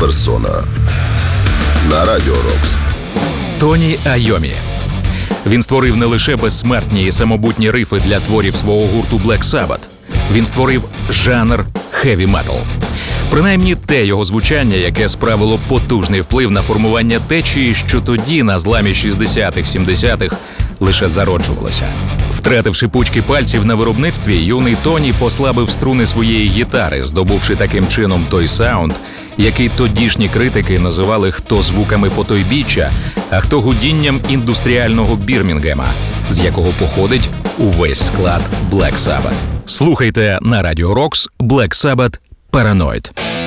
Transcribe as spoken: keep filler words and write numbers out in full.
персона на Радіо Рокс. Тоні Айомі. Він створив не лише безсмертні і самобутні рифи для творів свого гурту Black Sabbath. Він створив жанр хеві-метал. Принаймні те його звучання, яке справило потужний вплив на формування течії, що тоді, на зламі шістдесятих-сімдесятих, лише зароджувалося. Втративши пучки пальців на виробництві, юний Тоні послабив струни своєї гітари, здобувши таким чином той саунд, який тодішні критики називали хто звуками потойбіччя, а хто гудінням індустріального Бірмінгема, з якого походить увесь склад Black Sabbath. Слухайте на Радіо Рокс Black Sabbath Paranoid.